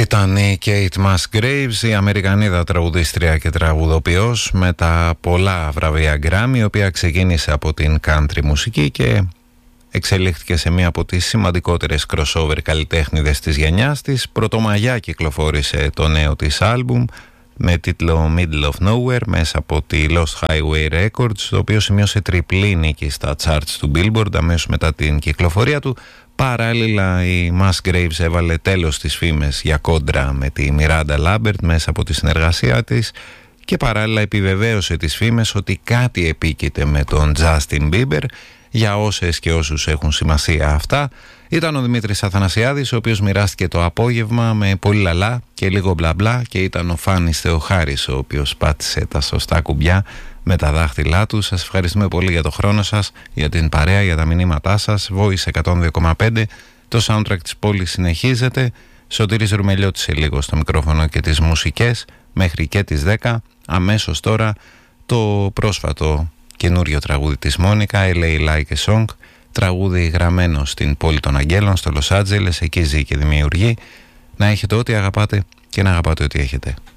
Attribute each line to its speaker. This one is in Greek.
Speaker 1: Ήταν η Kate Musgraves, η Αμερικανίδα τραγουδίστρια και τραγουδοποιός με τα πολλά βραβεία Grammy, η οποία ξεκίνησε από την country μουσική και εξελίχθηκε σε μία από τις σημαντικότερες crossover καλλιτέχνηδες της γενιάς της. Πρωτομαγιά κυκλοφόρησε το νέο της άλμπουμ με τίτλο Middle of Nowhere μέσα από τη Lost Highway Records, το οποίο σημείωσε τριπλή νίκη στα charts του Billboard αμέσως μετά την κυκλοφορία του. Παράλληλα η Musgraves έβαλε τέλος στις φήμες για κόντρα με τη Miranda Lambert μέσα από τη συνεργασία της και παράλληλα επιβεβαίωσε τις φήμες ότι κάτι επίκειται με τον Justin Bieber. Για όσες και όσους έχουν σημασία αυτά, ήταν ο Δημήτρης Αθανασιάδης, ο οποίος μοιράστηκε το απόγευμα με πολύ λαλά και λίγο μπλα μπλα, και ήταν ο Φάνης Θεοχάρης, ο οποίος πάτησε τα σωστά κουμπιά με τα δάχτυλά του. Σας ευχαριστούμε πολύ για το χρόνο σας, για την παρέα, για τα μηνύματά σας. Voice 102,5, το soundtrack της πόλης συνεχίζεται. Σωτήρης Ρουμελιώτης σε λίγο στο μικρόφωνο και τις μουσικές μέχρι και τις 10. Αμέσως τώρα το πρόσφατο καινούριο τραγούδι της Μόνικα, LA Like a Song, τραγούδι γραμμένο στην πόλη των Αγγέλων, στο Λος Άντζελες, εκεί ζει και δημιουργεί. Να έχετε ό,τι αγαπάτε και να αγαπάτε ό,τι έχετε.